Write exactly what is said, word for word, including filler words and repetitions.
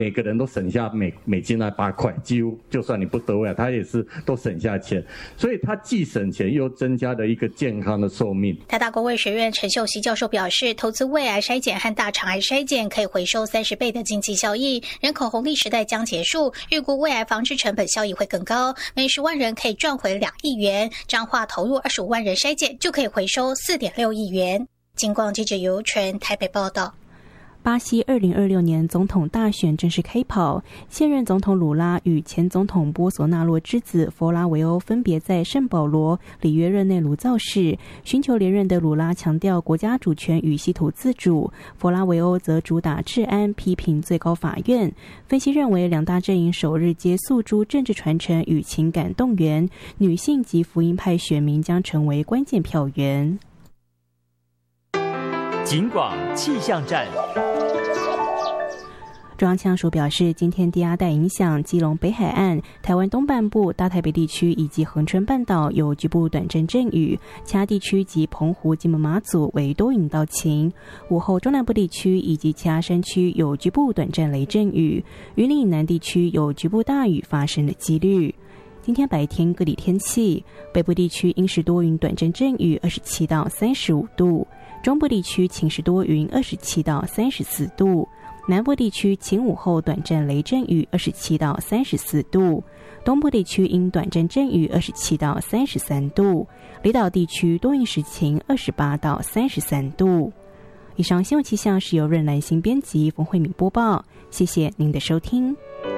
每个人都省下每每斤那八块，几乎就算你不得胃癌，他也是都省下钱，所以他既省钱又增加了一个健康的寿命。 台大公卫学院陈秀熙教授表示，投资胃癌筛检和大肠癌筛检可以回收三十倍的经济效益，人口红利时代将结束，预估胃癌防治成本效益会更高，每十万人可以赚回两亿元，彰化投入二十五万人筛检就可以回收四点六亿元。金广记者尤纯台北报道。 巴西二零二六年总统大选正式开跑，现任总统鲁拉与前总统波索纳洛之子佛拉维欧分别在圣保罗、里约热内卢造势。寻求连任的鲁拉强调国家主权与稀土自主，佛拉维欧则主打治安，批评最高法院。分析认为，两大阵营首日皆诉诸政治传承与情感动员，女性及福音派选民将成为关键票源。 警广气象站。 中央气象署表示，今天低压带影响基隆北海岸、台湾东半部、大台北地区以及恒春半岛有局部短阵阵雨，其他地区及澎湖、金门、马祖为多云到晴。午后中南部地区以及其他山区有局部短阵雷阵雨，云林以南地区有局部大雨发生的几率。今天白天各地天气，北部地区阴时多云短阵阵雨，二十七到三十五度；中部地区晴时多云，二十七到三十四度；南部地区晴午后短阵雷阵雨，二十七到三十四度；东部地区因短阵阵雨，二十七到三十三度；离岛地区多云时晴，二十八到三十三度。以上新闻气象是由润兰新编辑冯慧敏播报，谢谢您的收听。